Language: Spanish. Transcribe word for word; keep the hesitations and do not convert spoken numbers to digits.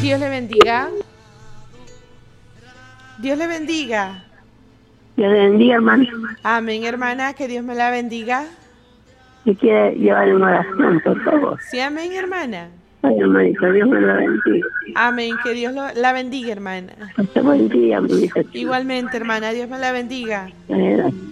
Dios le bendiga. Dios le bendiga. Dios le bendiga, hermano. Amén, hermana, que Dios me la bendiga. Si quiere llevar una oración, por favor. Sí, amén, hermana. Ay, hermanito, Dios me la bendiga. Amén, que Dios lo- la bendiga, hermana. Hasta buen día, mi hija. Igualmente, hermana, Dios me la bendiga. Gracias.